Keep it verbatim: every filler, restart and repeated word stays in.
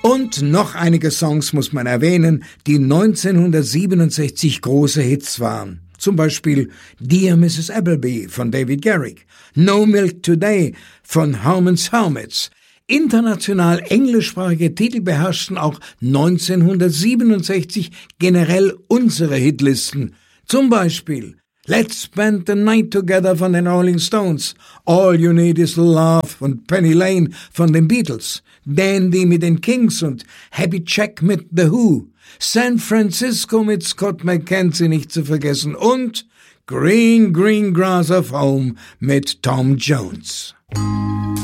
Und noch einige Songs muss man erwähnen, die neunzehnhundertsiebenundsechzig große Hits waren. Zum Beispiel Dear Missus Appleby von David Garrick, No Milk Today von Herman's Hermits. International englischsprachige Titel beherrschten auch neunzehnhundertsiebenundsechzig generell unsere Hitlisten. Zum Beispiel Let's Spend the Night Together von den Rolling Stones, All You Need Is Love und Penny Lane von den Beatles, Dandy mit den Kings und Happy Jack mit The Who, San Francisco mit Scott McKenzie nicht zu vergessen und Green Green Grass of Home mit Tom Jones.